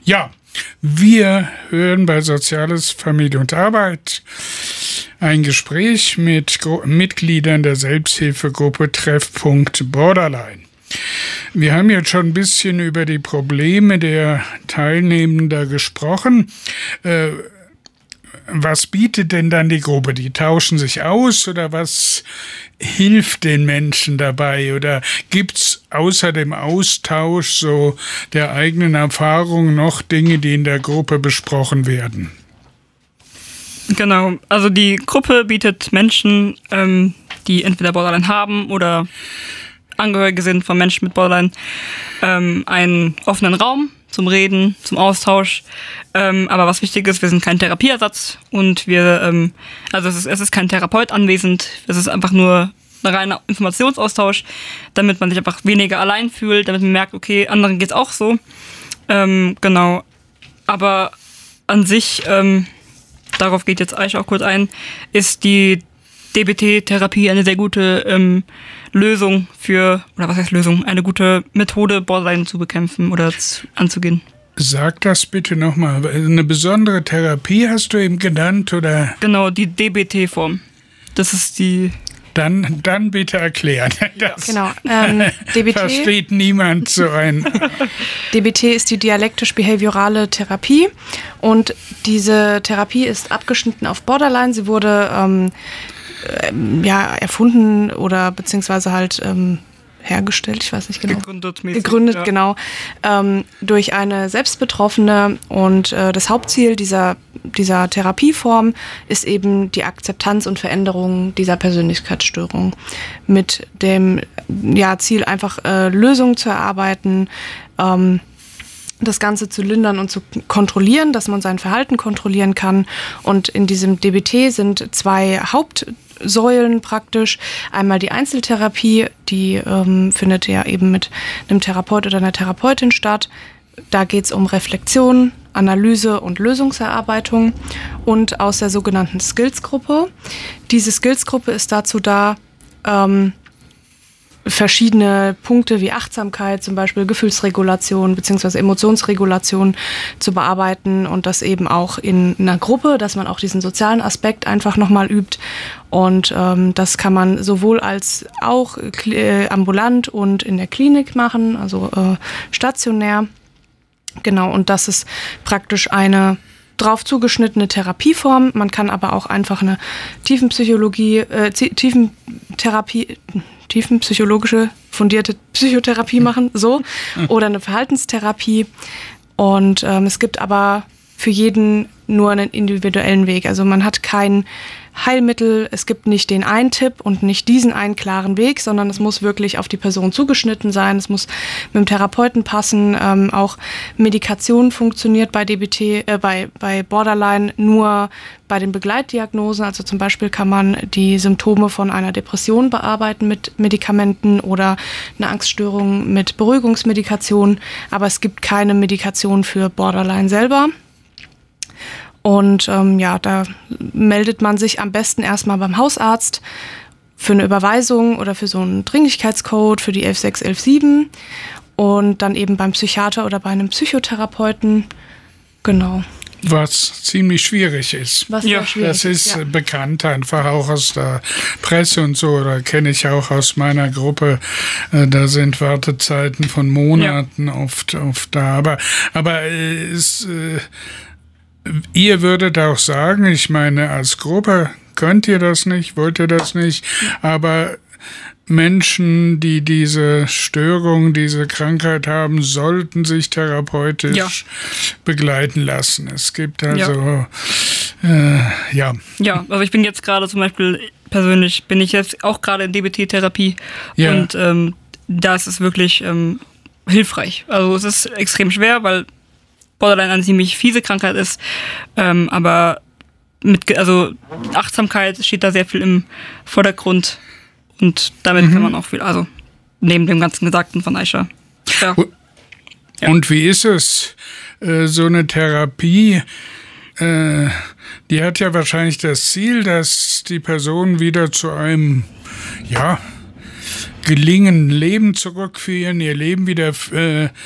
Ja, wir hören bei Soziales, Familie und Arbeit ein Gespräch mit Mitgliedern der Selbsthilfegruppe Treffpunkt Borderline. Wir haben jetzt schon ein bisschen über die Probleme der Teilnehmenden gesprochen. Was bietet denn dann die Gruppe? Die tauschen sich aus oder was hilft den Menschen dabei? Oder gibt's außer dem Austausch so der eigenen Erfahrung noch Dinge, die in der Gruppe besprochen werden? Genau, also die Gruppe bietet Menschen, die entweder Borderline haben oder Angehörige sind von Menschen mit Borderline, einen offenen Raum zum Reden, zum Austausch. Aber was wichtig ist, wir sind kein Therapieersatz und es ist kein Therapeut anwesend. Es ist einfach nur ein reiner Informationsaustausch, damit man sich einfach weniger allein fühlt, damit man merkt, okay, anderen geht's auch so. Genau. Aber an sich, darauf geht jetzt Aisha auch kurz ein, ist die DBT-Therapie eine sehr gute Lösung eine gute Methode, Borderline zu bekämpfen oder anzugehen. Sag das bitte nochmal. Eine besondere Therapie hast du eben genannt, oder? Genau, die DBT-Form. Das ist die... Dann bitte erklären. Das genau. DBT versteht niemand so ein. DBT ist die dialektisch-behaviorale Therapie und diese Therapie ist abgeschnitten auf Borderline. Sie wurde erfunden oder beziehungsweise halt hergestellt, ich weiß nicht genau. Gegründet, ja. Genau, durch eine Selbstbetroffene und das Hauptziel dieser Therapieform ist eben die Akzeptanz und Veränderung dieser Persönlichkeitsstörung mit dem Ziel einfach Lösungen zu erarbeiten, das Ganze zu lindern und zu kontrollieren, dass man sein Verhalten kontrollieren kann. Und in diesem DBT sind 2 Hauptsäulen praktisch. Einmal die Einzeltherapie, die findet ja eben mit einem Therapeut oder einer Therapeutin statt. Da geht es um Reflexion, Analyse und Lösungserarbeitung und aus der sogenannten Skills-Gruppe. Diese Skills-Gruppe ist dazu da, verschiedene Punkte wie Achtsamkeit, zum Beispiel Gefühlsregulation bzw. Emotionsregulation zu bearbeiten und das eben auch in einer Gruppe, dass man auch diesen sozialen Aspekt einfach nochmal übt. Und das kann man sowohl als auch ambulant und in der Klinik machen, also stationär. Genau, und das ist praktisch eine drauf zugeschnittene Therapieform. Man kann aber auch einfach eine tiefenpsychologische fundierte Psychotherapie machen, so, oder eine Verhaltenstherapie. Und es gibt aber für jeden nur einen individuellen Weg. Also man hat kein Heilmittel, es gibt nicht den einen Tipp und nicht diesen einen klaren Weg, sondern es muss wirklich auf die Person zugeschnitten sein, es muss mit dem Therapeuten passen. Auch Medikation funktioniert bei DBT, bei Borderline nur bei den Begleitdiagnosen. Also zum Beispiel kann man die Symptome von einer Depression bearbeiten mit Medikamenten oder eine Angststörung mit Beruhigungsmedikation, aber es gibt keine Medikation für Borderline selber. Und da meldet man sich am besten erstmal beim Hausarzt für eine Überweisung oder für so einen Dringlichkeitscode für die 11617 und dann eben beim Psychiater oder bei einem Psychotherapeuten. Genau. Was ziemlich schwierig ist. Das ist bekannt einfach auch aus der Presse und so, oder kenne ich auch aus meiner Gruppe. Da sind Wartezeiten von Monaten oft da. Aber ihr würdet auch sagen, ich meine, als Gruppe könnt ihr das nicht, wollt ihr das nicht, aber Menschen, die diese Störung, diese Krankheit haben, sollten sich therapeutisch begleiten lassen. Es gibt also, Ja, also ich bin jetzt gerade zum Beispiel, persönlich bin ich jetzt auch gerade in DBT-Therapie und da ist es wirklich hilfreich. Also es ist extrem schwer, weil Borderline eine ziemlich fiese Krankheit ist, aber Achtsamkeit steht da sehr viel im Vordergrund und damit kann man auch viel, also neben dem ganzen Gesagten von Aisha. Ja. Und wie ist es, so eine Therapie, die hat ja wahrscheinlich das Ziel, dass die Person wieder zu einem, gelingenden Leben zurückführen, ihr Leben wieder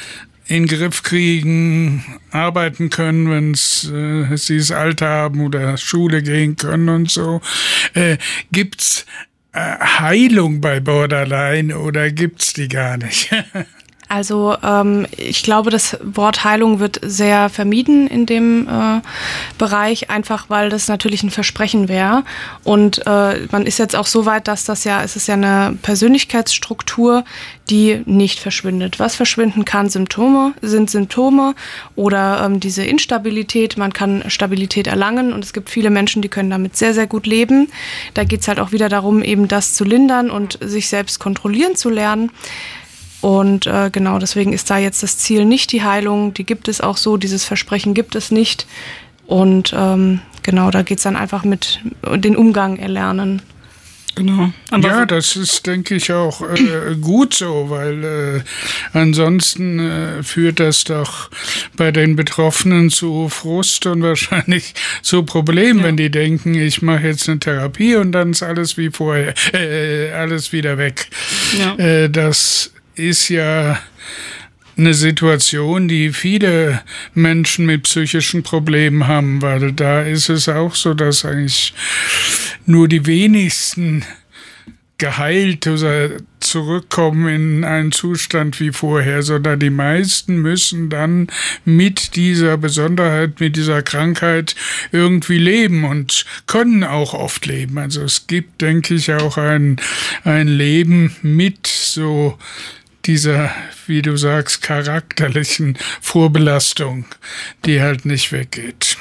in den Griff kriegen, arbeiten können, wenn sie das Alter haben oder Schule gehen können und so. Gibt's Heilung bei Borderline oder gibt's die gar nicht? Also ich glaube, das Wort Heilung wird sehr vermieden in dem Bereich, einfach weil das natürlich ein Versprechen wäre. Und man ist jetzt auch so weit, dass es ist ja eine Persönlichkeitsstruktur, die nicht verschwindet. Was verschwinden kann, sind Symptome oder diese Instabilität. Man kann Stabilität erlangen und es gibt viele Menschen, die können damit sehr, sehr gut leben. Da geht es halt auch wieder darum, eben das zu lindern und sich selbst kontrollieren zu lernen. Und genau, deswegen ist da jetzt das Ziel nicht die Heilung, die gibt es auch so, dieses Versprechen gibt es nicht. Und genau, da geht es dann einfach mit den Umgang erlernen. Genau. Ja, das ist, denke ich, auch gut so, weil ansonsten führt das doch bei den Betroffenen zu Frust und wahrscheinlich zu Problemen, wenn die denken, ich mache jetzt eine Therapie und dann ist alles wie vorher, alles wieder weg. Ja. Das ist ja eine Situation, die viele Menschen mit psychischen Problemen haben, weil da ist es auch so, dass eigentlich nur die wenigsten geheilt oder zurückkommen in einen Zustand wie vorher, sondern die meisten müssen dann mit dieser Besonderheit, mit dieser Krankheit irgendwie leben und können auch oft leben. Also es gibt, denke ich, auch ein Leben mit so dieser, wie du sagst, charakterlichen Vorbelastung, die halt nicht weggeht.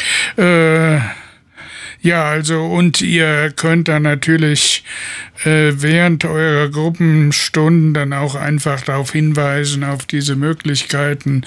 Ja, also und ihr könnt dann natürlich während eurer Gruppenstunden dann auch einfach darauf hinweisen, auf diese Möglichkeiten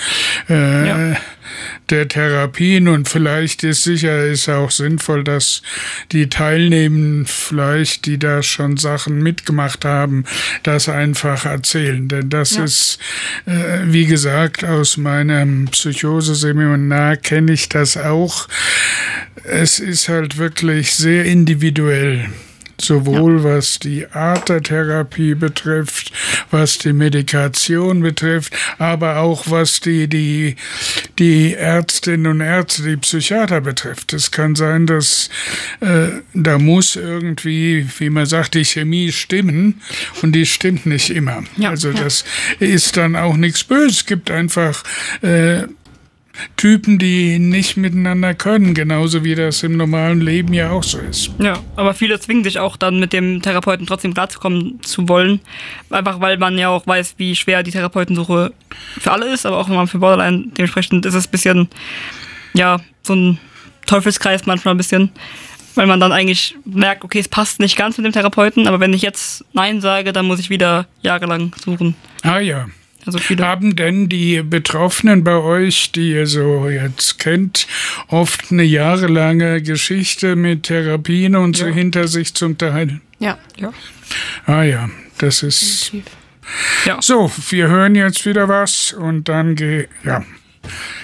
der Therapien und vielleicht ist auch sinnvoll, dass die Teilnehmenden vielleicht, die da schon Sachen mitgemacht haben, das einfach erzählen, denn das ist, wie gesagt, aus meinem Psychose-Seminar kenne ich das auch. Es ist halt wirklich sehr individuell. Sowohl was die Art der Therapie betrifft, was die Medikation betrifft, aber auch was die Ärztinnen und Ärzte, die Psychiater betrifft. Es kann sein, dass da muss irgendwie, wie man sagt, die Chemie stimmen und die stimmt nicht immer. Das ist dann auch nichts Böses. Es gibt einfach Typen, die nicht miteinander können, genauso wie das im normalen Leben ja auch so ist. Ja, aber viele zwingen sich auch dann mit dem Therapeuten trotzdem klarzukommen zu wollen, einfach weil man ja auch weiß, wie schwer die Therapeutensuche für alle ist, aber auch immer für Borderline. Dementsprechend ist es ein bisschen, so ein Teufelskreis manchmal ein bisschen, weil man dann eigentlich merkt, okay, es passt nicht ganz mit dem Therapeuten, aber wenn ich jetzt Nein sage, dann muss ich wieder jahrelang suchen. Ah ja. Also viele. Haben denn die Betroffenen bei euch, die ihr so jetzt kennt, oft eine jahrelange Geschichte mit Therapien und so hinter sich zum Teil? Ja. Ah ja, das ist... Ja. So, wir hören jetzt wieder was und dann